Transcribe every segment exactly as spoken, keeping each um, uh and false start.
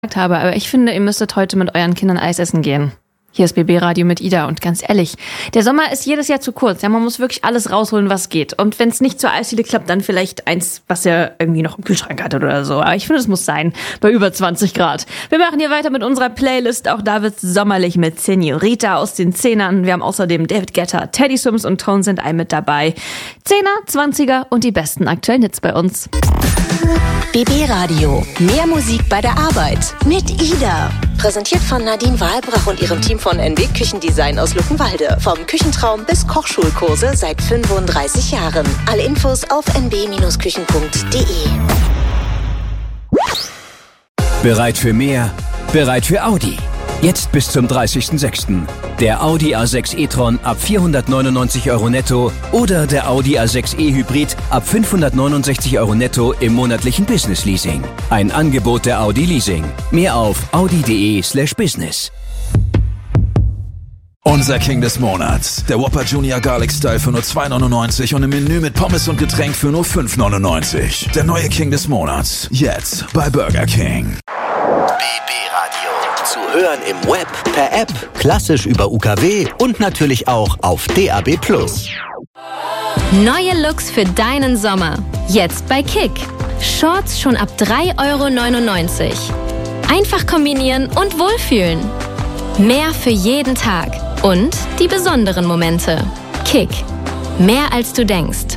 habe, aber ich finde, ihr müsstet heute mit euren Kindern Eis essen gehen. Hier ist B B Radio mit Ida und ganz ehrlich, der Sommer ist jedes Jahr zu kurz. Ja, man muss wirklich alles rausholen, was geht. Und wenn es nicht zur Eisdiele klappt, dann vielleicht eins, was ihr irgendwie noch im Kühlschrank hattet oder so. Aber ich finde, es muss sein, bei über zwanzig Grad. Wir machen hier weiter mit unserer Playlist. Auch da wird's sommerlich mit Senorita aus den Zehnern. Wir haben außerdem David Guetta, Teddy Swims und Tones and I mit dabei. Zehner, Zwanziger und die besten aktuellen Hits bei uns. B B Radio. Mehr Musik bei der Arbeit. Mit Ida. Präsentiert von Nadine Wahlbrach und ihrem Team von N W Küchendesign aus Luckenwalde. Vom Küchentraum bis Kochschulkurse seit fünfunddreißig Jahren. Alle Infos auf n b Bindestrich küchen punkt d e. Bereit für mehr? Bereit für Audi? Jetzt bis zum dreißigsten sechsten Der Audi A sechs e-tron ab vierhundertneunundneunzig Euro netto oder der Audi A sechs e Hybrid ab fünfhundertneunundsechzig Euro netto im monatlichen Business Leasing. Ein Angebot der Audi Leasing. Mehr auf audi.de slash business. Unser King des Monats. Der Whopper Junior Garlic Style für nur zwei neunundneunzig und im Menü mit Pommes und Getränk für nur fünf neunundneunzig. Der neue King des Monats. Jetzt bei Burger King. B B Radio. Zu hören im Web, per App, klassisch über U K W und natürlich auch auf D A B plus. Neue Looks für deinen Sommer. Jetzt bei Kick. Shorts schon ab drei Euro neunundneunzig. Einfach kombinieren und wohlfühlen. Mehr für jeden Tag. Und die besonderen Momente. Kick. Mehr als du denkst.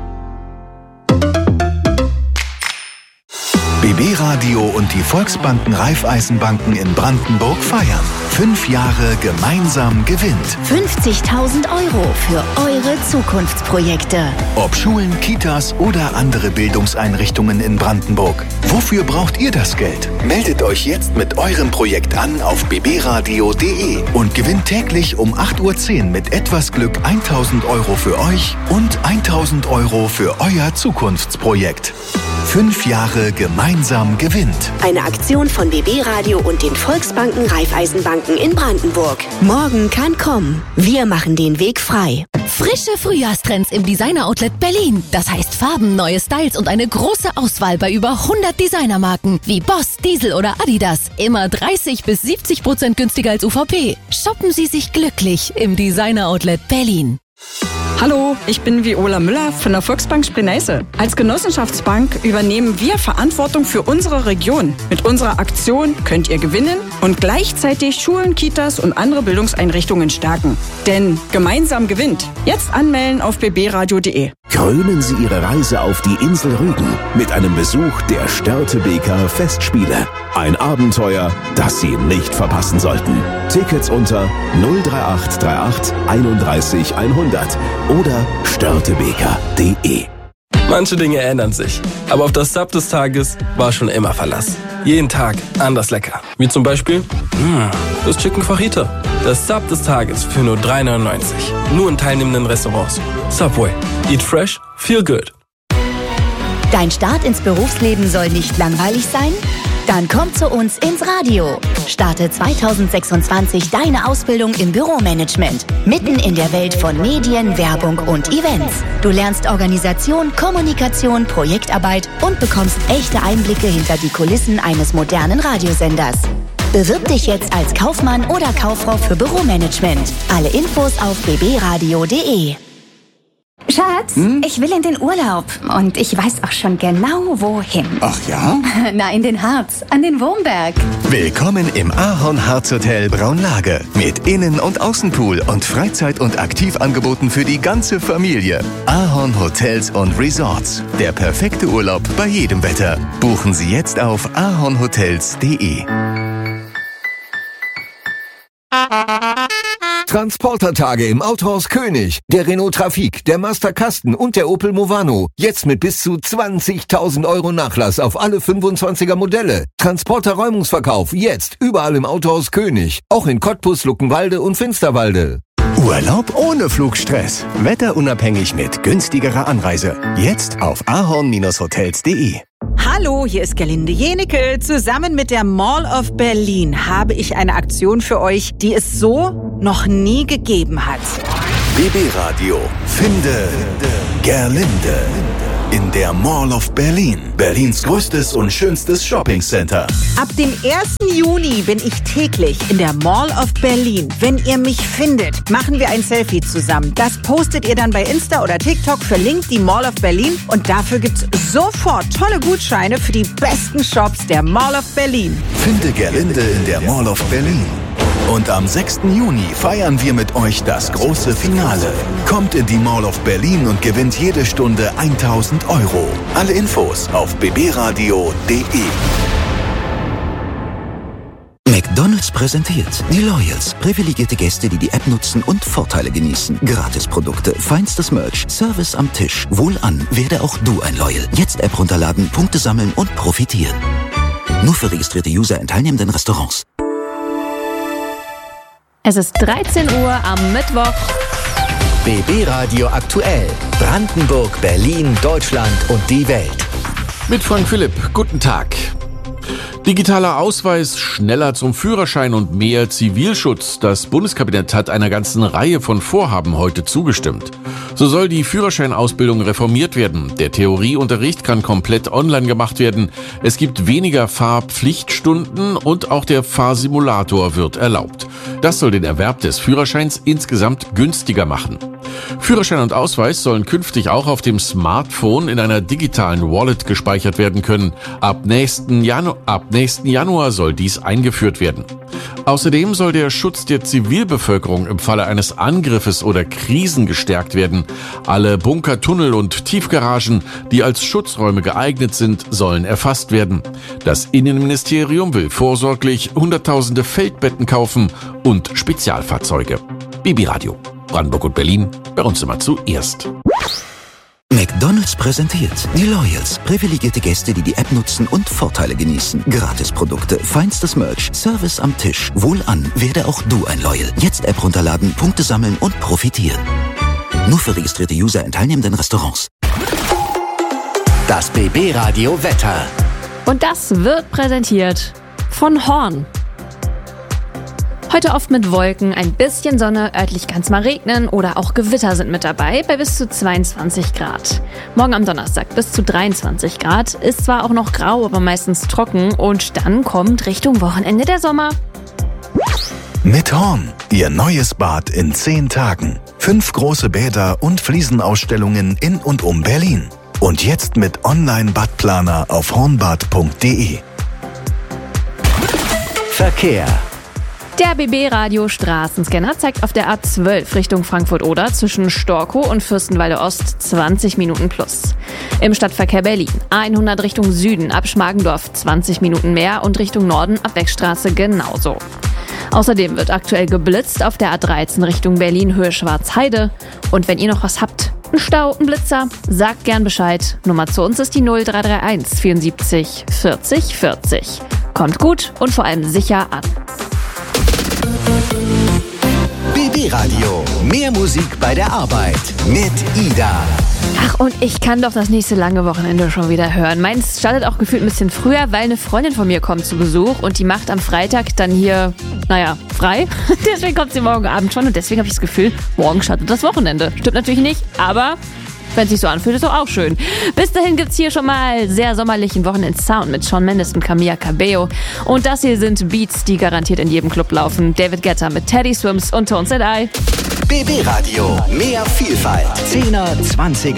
B B Radio und die Volksbanken Raiffeisenbanken in Brandenburg feiern. Fünf Jahre gemeinsam gewinnt. fünfzigtausend Euro für eure Zukunftsprojekte. Ob Schulen, Kitas oder andere Bildungseinrichtungen in Brandenburg. Wofür braucht ihr das Geld? Meldet euch jetzt mit eurem Projekt an auf b b radio punkt d e und gewinnt täglich um acht Uhr zehn mit etwas Glück eintausend Euro für euch und eintausend Euro für euer Zukunftsprojekt. Fünf Jahre gemeinsam gewinnt. Eine Aktion von B B Radio und den Volksbanken Raiffeisenbanken in Brandenburg. Morgen kann kommen. Wir machen den Weg frei. Frische Frühjahrstrends im Designer-Outlet Berlin. Das heißt Farben, neue Styles und eine große Auswahl bei über hundert Designermarken wie Boss, Diesel oder Adidas. Immer dreißig bis siebzig Prozent günstiger als U V P. Shoppen Sie sich glücklich im Designer-Outlet Berlin. Hallo, ich bin Viola Müller von der Volksbank Spree-Neiße. Als Genossenschaftsbank übernehmen wir Verantwortung für unsere Region. Mit unserer Aktion könnt ihr gewinnen und gleichzeitig Schulen, Kitas und andere Bildungseinrichtungen stärken. Denn gemeinsam gewinnt. Jetzt anmelden auf b b radio punkt d e. Krönen Sie Ihre Reise auf die Insel Rügen mit einem Besuch der Störtebeker Festspiele. Ein Abenteuer, das Sie nicht verpassen sollten. Tickets unter null drei acht drei acht einunddreißig hundert oder störtebeker punkt d e. Manche Dinge ändern sich, aber auf das Sub des Tages war schon immer Verlass. Jeden Tag anders lecker. Wie zum Beispiel mh, das Chicken Fajita. Das Sub des Tages für nur drei neunundneunzig. Nur in teilnehmenden Restaurants. Subway. Eat fresh, feel good. Dein Start ins Berufsleben soll nicht langweilig sein? Dann komm zu uns ins Radio. Starte zweitausendsechsundzwanzig deine Ausbildung im Büromanagement. Mitten in der Welt von Medien, Werbung und Events. Du lernst Organisation, Kommunikation, Projektarbeit und bekommst echte Einblicke hinter die Kulissen eines modernen Radiosenders. Bewirb dich jetzt als Kaufmann oder Kauffrau für Büromanagement. Alle Infos auf b b radio punkt d e. Schatz, hm? Ich will in den Urlaub und ich weiß auch schon genau, wohin. Ach ja? Na, in den Harz, an den Wurmberg. Willkommen im Ahorn Harz Hotel Braunlage. Mit Innen- und Außenpool und Freizeit- und Aktivangeboten für die ganze Familie. Ahorn Hotels und Resorts. Der perfekte Urlaub bei jedem Wetter. Buchen Sie jetzt auf ahornhotels punkt d e. Transportertage im Autohaus König. Der Renault Trafic, der Master Kasten und der Opel Movano. Jetzt mit bis zu zwanzigtausend Euro Nachlass auf alle fünfundzwanziger Modelle. Transporter-Räumungsverkauf jetzt überall im Autohaus König. Auch in Cottbus, Luckenwalde und Finsterwalde. Urlaub ohne Flugstress. Wetterunabhängig mit günstigerer Anreise. Jetzt auf ahorn-hotels punkt d e. Hallo, hier ist Gerlinde Jenecke. Zusammen mit der Mall of Berlin habe ich eine Aktion für euch, die es so noch nie gegeben hat. B B Radio. Finde Gerlinde. in der Mall of Berlin. Berlins größtes und schönstes Shoppingcenter. Ab dem ersten Juni bin ich täglich in der Mall of Berlin. Wenn ihr mich findet, machen wir ein Selfie zusammen. Das postet ihr dann bei Insta oder TikTok, verlinkt die Mall of Berlin und dafür gibt's sofort tolle Gutscheine für die besten Shops der Mall of Berlin. Finde Gerlinde in der Mall of Berlin. Und am sechsten Juni feiern wir mit euch das große Finale. Kommt in die Mall of Berlin und gewinnt jede Stunde tausend Euro. Alle Infos auf b b radio punkt d e. McDonald's präsentiert die Loyals. Privilegierte Gäste, die die App nutzen und Vorteile genießen. Gratisprodukte, feinstes Merch, Service am Tisch. Wohlan, werde auch du ein Loyal. Jetzt App runterladen, Punkte sammeln und profitieren. Nur für registrierte User in teilnehmenden Restaurants. Es ist dreizehn Uhr am Mittwoch. B B Radio aktuell. Brandenburg, Berlin, Deutschland und die Welt. Mit Frank Philipp. Guten Tag. Digitaler Ausweis, schneller zum Führerschein und mehr Zivilschutz. Das Bundeskabinett hat einer ganzen Reihe von Vorhaben heute zugestimmt. So soll die Führerscheinausbildung reformiert werden. Der Theorieunterricht kann komplett online gemacht werden. Es gibt weniger Fahrpflichtstunden und auch der Fahrsimulator wird erlaubt. Das soll den Erwerb des Führerscheins insgesamt günstiger machen. Führerschein und Ausweis sollen künftig auch auf dem Smartphone in einer digitalen Wallet gespeichert werden können. Ab nächsten Janu- ab nächsten Januar soll dies eingeführt werden. Außerdem soll der Schutz der Zivilbevölkerung im Falle eines Angriffes oder Krisen gestärkt werden. Alle Bunker, Tunnel und Tiefgaragen, die als Schutzräume geeignet sind, sollen erfasst werden. Das Innenministerium will vorsorglich Hunderttausende Feldbetten kaufen und Spezialfahrzeuge. B B Radio. Brandenburg und Berlin, bei uns immer zuerst. McDonald's präsentiert die Loyals. Privilegierte Gäste, die die App nutzen und Vorteile genießen. Gratisprodukte, feinstes Merch, Service am Tisch. Wohlan, werde auch du ein Loyal. Jetzt App runterladen, Punkte sammeln und profitieren. Nur für registrierte User in teilnehmenden Restaurants. Das B B Radio Wetter. Und das wird präsentiert von Horn. Heute oft mit Wolken, ein bisschen Sonne, örtlich kann es mal regnen oder auch Gewitter sind mit dabei, bei bis zu zweiundzwanzig Grad. Morgen am Donnerstag bis zu dreiundzwanzig Grad, ist zwar auch noch grau, aber meistens trocken und dann kommt Richtung Wochenende der Sommer. Mit Horn, Ihr neues Bad in zehn Tagen. Fünf große Bäder und Fliesenausstellungen in und um Berlin. Und jetzt mit Online-Badplaner auf hornbad punkt d e. Verkehr. Der B B-Radio Straßenscanner zeigt auf der A zwölf Richtung Frankfurt-Oder zwischen Storkow und Fürstenwalde Ost zwanzig Minuten plus. Im Stadtverkehr Berlin A hundert Richtung Süden ab Schmargendorf zwanzig Minuten mehr und Richtung Norden ab Wegstraße genauso. Außerdem wird aktuell geblitzt auf der A dreizehn Richtung Berlin Höhe Schwarzheide. Und wenn ihr noch was habt, ein Stau, ein Blitzer, sagt gern Bescheid. Nummer zu uns ist die null drei drei eins vierundsiebzig vierzig vierzig. Kommt gut und vor allem sicher an. B B Radio. Mehr Musik bei der Arbeit mit Ida. Ach, und ich kann doch das nächste lange Wochenende schon wieder hören. Meins startet auch gefühlt ein bisschen früher, weil eine Freundin von mir kommt zu Besuch und die macht am Freitag dann hier, naja, frei. Deswegen kommt sie morgen Abend schon und deswegen habe ich das Gefühl, morgen startet das Wochenende. Stimmt natürlich nicht, aber wenn es sich so anfühlt, ist doch auch schön. Bis dahin gibt's hier schon mal sehr sommerlichen Wochenend-Sound mit Shawn Mendes und Camila Cabello. Und das hier sind Beats, die garantiert in jedem Club laufen. David Guetta mit Teddy Swims und Tones and I. B B Radio. Mehr Vielfalt. Zehner, Zwanziger